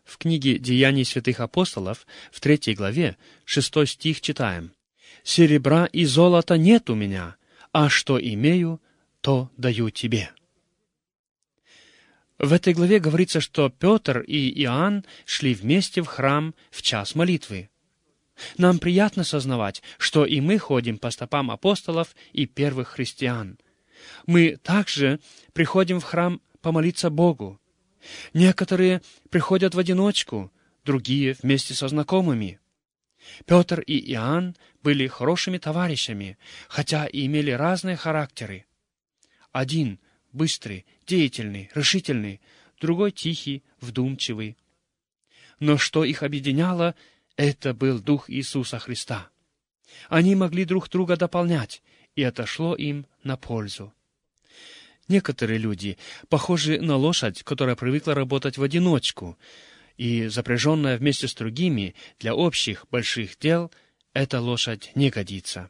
В книге «Деяний святых апостолов» в 3 главе, 6 стих читаем: «Серебра и золота нет у меня, а что имею, то даю тебе». В этой главе говорится, что Петр и Иоанн шли вместе в храм в час молитвы. Нам приятно сознавать, что и мы ходим по стопам апостолов и первых христиан. Мы также приходим в храм помолиться Богу. Некоторые приходят в одиночку, другие вместе со знакомыми. Петр и Иоанн были хорошими товарищами, хотя и имели разные характеры. Один быстрый, деятельный, решительный, другой тихий, вдумчивый. Но что их объединяло, это был Дух Иисуса Христа. Они могли друг друга дополнять, и это шло им на пользу. Некоторые люди похожи на лошадь, которая привыкла работать в одиночку, и запряженная вместе с другими для общих больших дел, эта лошадь не годится.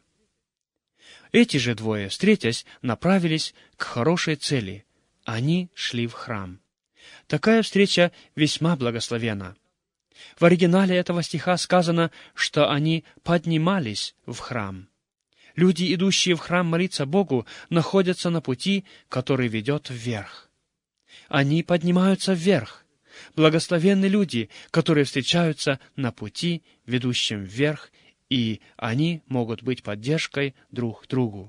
Эти же двое, встретясь, направились к хорошей цели. Они шли в храм. Такая встреча весьма благословенна. В оригинале этого стиха сказано, что они поднимались в храм. Люди, идущие в храм молиться Богу, находятся на пути, который ведет вверх. Они поднимаются вверх. Благословенны люди, которые встречаются на пути, ведущем вверх, и они могут быть поддержкой друг другу.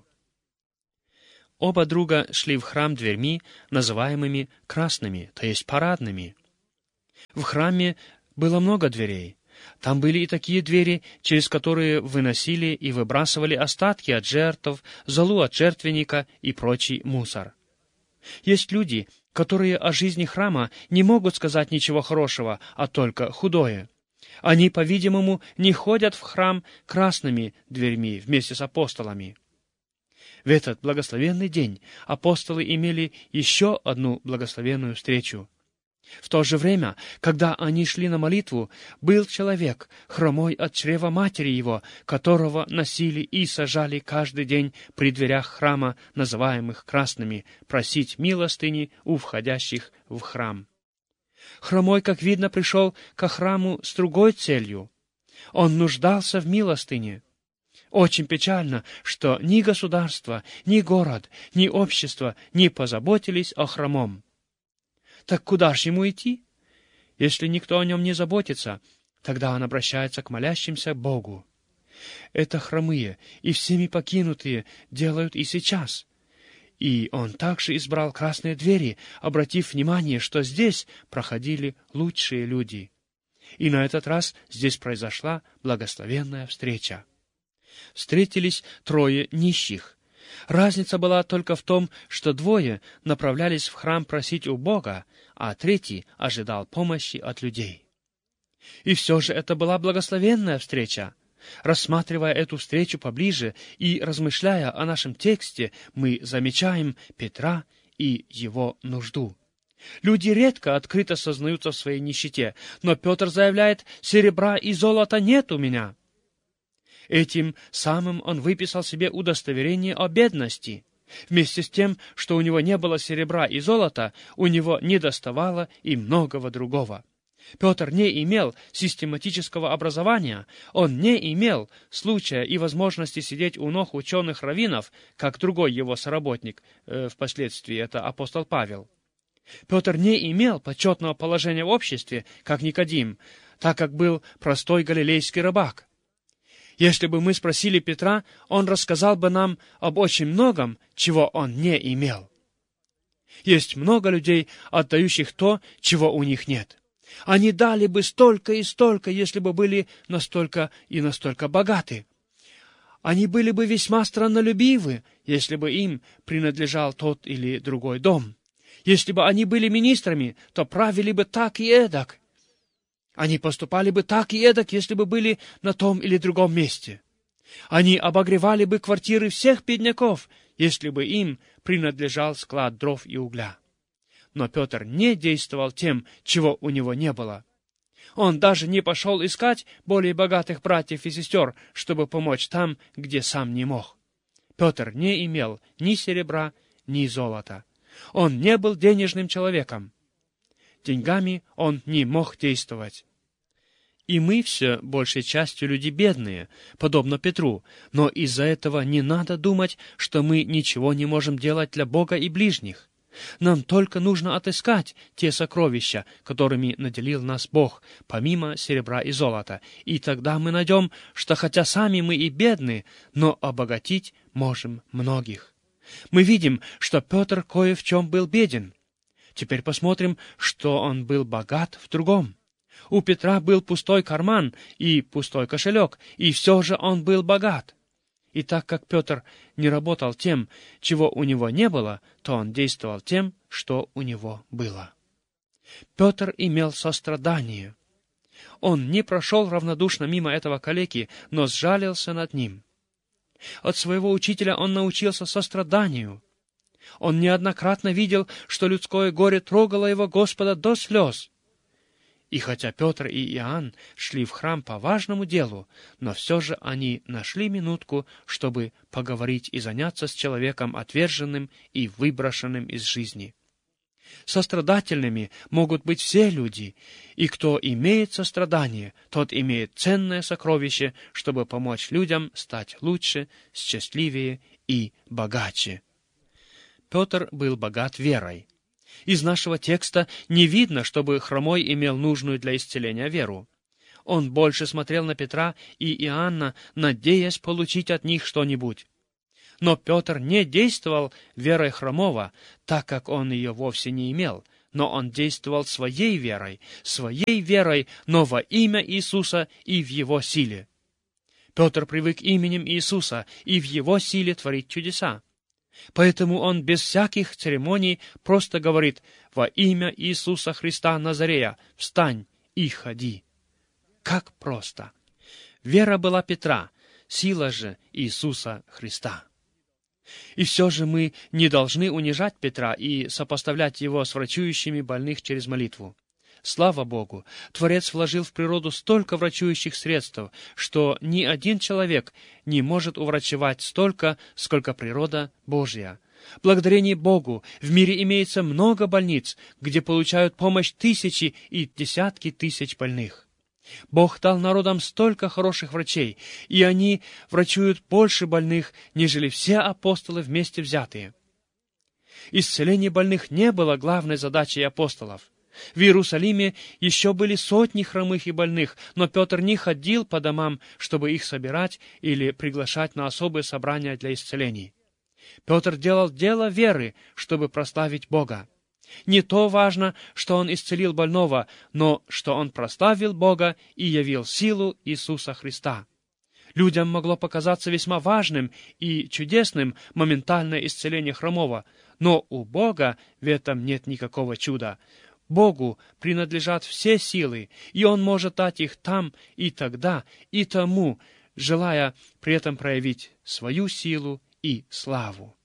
Оба друга шли в храм дверьми, называемыми красными, то есть парадными. В храме было много дверей. Там были и такие двери, через которые выносили и выбрасывали остатки от жертв, золу от жертвенника и прочий мусор. Есть люди, которые о жизни храма не могут сказать ничего хорошего, а только худое. Они, по-видимому, не ходят в храм красными дверьми вместе с апостолами. В этот благословенный день апостолы имели еще одну благословенную встречу. В то же время, когда они шли на молитву, был человек, хромой от чрева матери его, которого носили и сажали каждый день при дверях храма, называемых красными, просить милостыни у входящих в храм. Хромой, как видно, пришел ко храму с другой целью. Он нуждался в милостыне. Очень печально, что ни государство, ни город, ни общество не позаботились о хромом. Так куда ж ему идти? Если никто о нем не заботится, тогда он обращается к молящимся Богу. Это хромые и всеми покинутые делают и сейчас. И он также избрал красные двери, обратив внимание, что здесь проходили лучшие люди. И на этот раз здесь произошла благословенная встреча. Встретились трое нищих. Разница была только в том, что двое направлялись в храм просить у Бога, а третий ожидал помощи от людей. И все же это была благословенная встреча. Рассматривая эту встречу поближе и размышляя о нашем тексте, мы замечаем Петра и его нужду. Люди редко открыто сознаются в своей нищете, но Петр заявляет: «Серебра и золота нет у меня». Этим самым он выписал себе удостоверение о бедности. Вместе с тем, что у него не было серебра и золота, у него недоставало и многого другого. Петр не имел систематического образования, он не имел случая и возможности сидеть у ног ученых раввинов, как другой его соработник, впоследствии это апостол Павел. Петр не имел почетного положения в обществе, как Никодим, так как был простой галилейский рыбак. Если бы мы спросили Петра, он рассказал бы нам об очень многом, чего он не имел. Есть много людей, отдающих то, чего у них нет. Они дали бы столько и столько, если бы были настолько и настолько богаты. Они были бы весьма страннолюбивы, если бы им принадлежал тот или другой дом. Если бы они были министрами, то правили бы так и эдак. Они поступали бы так и эдак, если бы были на том или другом месте. Они обогревали бы квартиры всех бедняков, если бы им принадлежал склад дров и угля. Но Петр не действовал тем, чего у него не было. Он даже не пошел искать более богатых братьев и сестер, чтобы помочь там, где сам не мог. Петр не имел ни серебра, ни золота. Он не был денежным человеком. Деньгами он не мог действовать. И мы все большей частью люди бедные, подобно Петру, но из-за этого не надо думать, что мы ничего не можем делать для Бога и ближних. Нам только нужно отыскать те сокровища, которыми наделил нас Бог, помимо серебра и золота, и тогда мы найдем, что хотя сами мы и бедны, но обогатить можем многих. Мы видим, что Петр кое в чем был беден. Теперь посмотрим, что он был богат в другом. У Петра был пустой карман и пустой кошелек, и все же он был богат. И так как Петр не работал тем, чего у него не было, то он действовал тем, что у него было. Петр имел сострадание. Он не прошел равнодушно мимо этого калеки, но сжалился над ним. От своего учителя он научился состраданию. Он неоднократно видел, что людское горе трогало его Господа до слез. И хотя Петр и Иоанн шли в храм по важному делу, но все же они нашли минутку, чтобы поговорить и заняться с человеком отверженным и выброшенным из жизни. Сострадательными могут быть все люди, и кто имеет сострадание, тот имеет ценное сокровище, чтобы помочь людям стать лучше, счастливее и богаче. Петр был богат верой. Из нашего текста не видно, чтобы хромой имел нужную для исцеления веру. Он больше смотрел на Петра и Иоанна, надеясь получить от них что-нибудь. Но Петр не действовал верой хромого, так как он ее вовсе не имел, но он действовал своей верой, но во имя Иисуса и в Его силе. Петр привык именем Иисуса и в Его силе творить чудеса. Поэтому он без всяких церемоний просто говорит: «Во имя Иисуса Христа Назарея, встань и ходи». Как просто! Вера была Петра, сила же Иисуса Христа. И все же мы не должны унижать Петра и сопоставлять его с врачующими больных через молитву. Слава Богу, Творец вложил в природу столько врачующих средств, что ни один человек не может уврачевать столько, сколько природа Божья. Благодарение Богу, в мире имеется много больниц, где получают помощь тысячи и десятки тысяч больных. Бог дал народам столько хороших врачей, и они врачуют больше больных, нежели все апостолы вместе взятые. Исцеление больных не было главной задачей апостолов. В Иерусалиме еще были сотни хромых и больных, но Петр не ходил по домам, чтобы их собирать или приглашать на особые собрания для исцелений. Петр делал дело веры, чтобы прославить Бога. Не то важно, что он исцелил больного, но что он прославил Бога и явил силу Иисуса Христа. Людям могло показаться весьма важным и чудесным моментальное исцеление хромого, но у Бога в этом нет никакого чуда. Богу принадлежат все силы, и Он может дать их там и тогда, и тому, желая при этом проявить свою силу и славу.